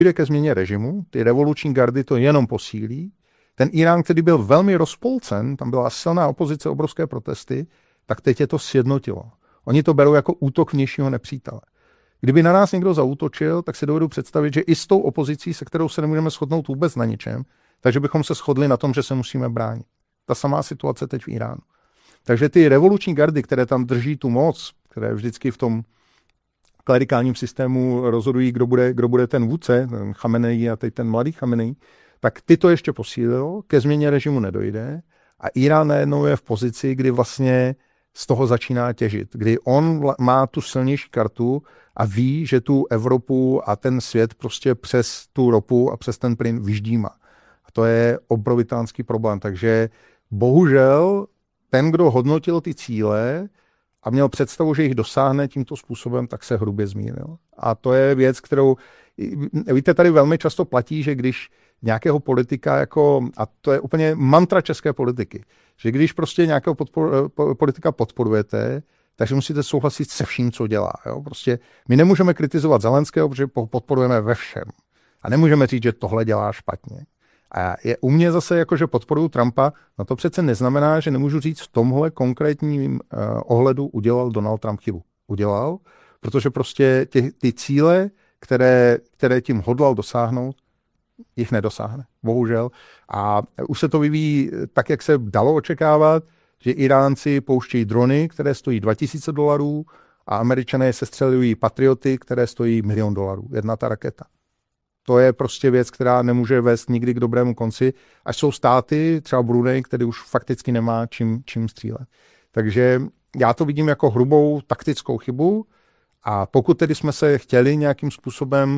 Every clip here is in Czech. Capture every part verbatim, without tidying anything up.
jde ke změně režimu, ty revoluční gardy to jenom posílí. Ten Irán, který byl velmi rozpolcen, tam byla silná opozice, obrovské protesty, tak teď je to sjednotilo. Oni to berou jako útok vnějšího nepřítele. Kdyby na nás někdo zaútočil, tak si dovedu představit, že i s tou opozicí, se kterou se nemůžeme shodnout vůbec na ničem, takže bychom se shodli na tom, že se musíme bránit. Ta samá situace teď v Iránu. Takže ty revoluční gardy, které tam drží tu moc, které vždycky v tom klerikálním systému rozhodují, kdo bude, kdo bude ten vůdce, ten Chamenei a teď ten mladý Chamenei, tak ty to ještě posílilo, ke změně režimu nedojde a Irán najednou je v pozici, kdy vlastně z toho začíná těžit, kdy on má tu silnější kartu a ví, že tu Evropu a ten svět prostě přes tu ropu a přes ten plyn vyždímá. A to je obrovitánský problém. Takže bohužel ten, kdo hodnotil ty cíle a měl představu, že jich dosáhne tímto způsobem, tak se hrubě zmýlil. A to je věc, kterou, víte, tady velmi často platí, že když nějakého politika jako, a to je úplně mantra české politiky, že když prostě nějakého podpor, politika podporujete, takže musíte souhlasit se vším, co dělá. Jo? Prostě my nemůžeme kritizovat Zelenského, protože podporujeme ve všem. A nemůžeme říct, že tohle dělá špatně. A je u mě zase jako, že podporuju Trumpa, no to přece neznamená, že nemůžu říct, v tomhle konkrétním uh, ohledu udělal Donald Trump chybu. Udělal, protože prostě tě, ty cíle, které, které tím hodlal dosáhnout, jich nedosáhne, bohužel. A už se to vyvíjí tak, jak se dalo očekávat, že Iránci pouštějí drony, které stojí dva tisíce dolarů a Američané sestřelují patrioty, které stojí milion dolarů. Jedna ta raketa. To je prostě věc, která nemůže vést nikdy k dobrému konci. Až jsou státy, třeba Brunei, který už fakticky nemá čím, čím střílet. Takže já to vidím jako hrubou taktickou chybu. A pokud tedy jsme se chtěli nějakým způsobem,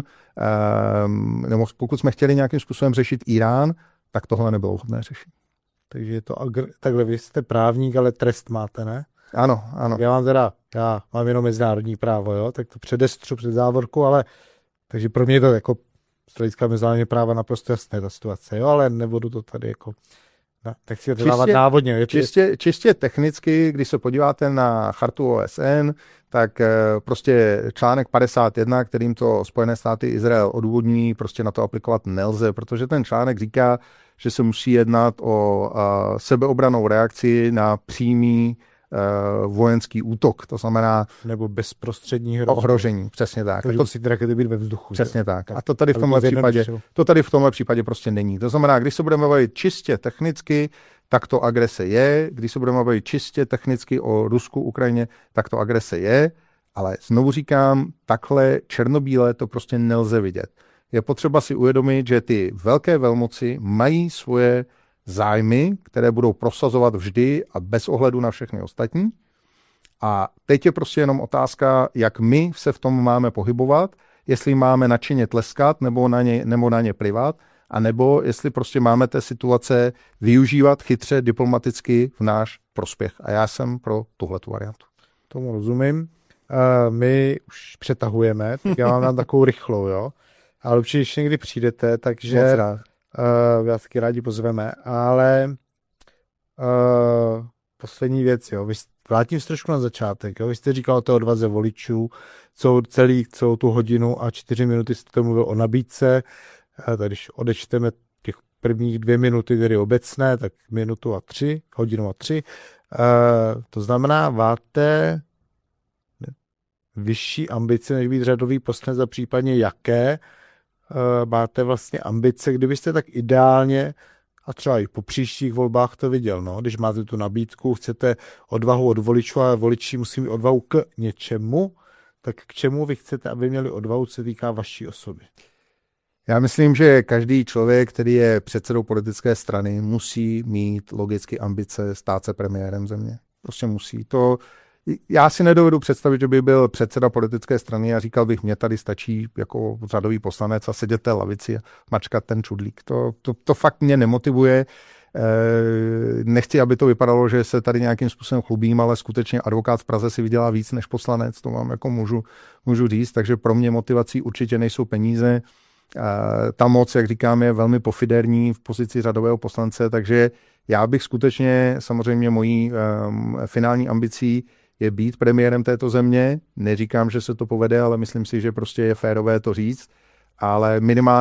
nebo pokud jsme chtěli nějakým způsobem řešit Irán, tak tohle nebylo vhodné řešit. Takže je to agr- takhle, vy jste právník, ale trest máte, ne? Ano, ano. Já mám teda, já mám jenom mezinárodní právo, jo, tak to předestřu před závorku, ale takže pro mě je to jako z hlediska mezinárodního práva naprosto jasné ta situace, jo, ale nebudu to tady jako, no, tak si to dávat návodně. Je čistě, čistě technicky, když se podíváte na chartu O S N, tak prostě článek padesát jedna, kterým to Spojené státy Izrael odůvodní, prostě na to aplikovat nelze, protože ten článek říká, že se musí jednat o uh, sebeobranou reakci na přímý uh, vojenský útok, to znamená nebo bezprostřední hrozbu. Ohrožení, přesně tak. To musí rakety být ve vzduchu. Přesně že? tak. A to tady v tomhle případě, to tady v tomhle případě prostě není. To znamená, když se budeme bavit čistě technicky, tak to agrese je. Když se budeme bavit čistě technicky o Rusku, Ukrajině, tak to agrese je. Ale znovu říkám, takhle černobíle to prostě nelze vidět. Je potřeba si uvědomit, že ty velké velmoci mají svoje zájmy, které budou prosazovat vždy a bez ohledu na všechny ostatní. A teď je prostě jenom otázka, jak my se v tom máme pohybovat, jestli máme nadšeně tleskat nebo na ně, nebo na ně plivat, a nebo jestli prostě máme té situace využívat chytře diplomaticky v náš prospěch. A já jsem pro tuhletu variantu. Tomu rozumím. Uh, my už přetahujeme, tak já vám dám takovou rychlou, jo. Ale určitě, když někdy přijdete, takže uh, vás taky rádi pozveme. Ale uh, poslední věc, jo. Vy, vrátím se trošku na začátek. Jo. Vy jste říkal o té odvaze voličů, celou, celý, celou tu hodinu a čtyři minuty jste mluvil o nabídce. Tak když odečteme těch prvních dvě minuty, tedy obecné, tak minutu a tři, hodinu a tři. Uh, to znamená, máte vyšší ambice, než být řadový poslanec a případně jaké uh, máte vlastně ambice, kdybyste tak ideálně a třeba i po příštích volbách to viděl, no, když máte tu nabídku, chcete odvahu od voličů a voliči musí mít odvahu k něčemu, tak k čemu vy chcete, aby měli odvahu, co se týká vaší osoby? Já myslím, že každý člověk, který je předsedou politické strany, musí mít logicky ambice stát se premiérem země. Prostě musí. To, já si nedovedu představit, že by byl předseda politické strany a říkal bych, mě tady stačí jako řadový poslanec a sedět té lavici a mačkat ten čudlík. To, to, to fakt mě nemotivuje. Nechci, aby to vypadalo, že se tady nějakým způsobem chlubím, ale skutečně advokát v Praze si vydělá víc než poslanec, to vám jako můžu, můžu říct, takže pro mě motivací určitě nejsou peníze. Ta moc, jak říkám, je velmi pofiderní v pozici řadového poslance, takže já bych skutečně, samozřejmě mojí um, finální ambicí je být premiérem této země. Neříkám, že se to povede, ale myslím si, že prostě je férové to říct. ale minimálně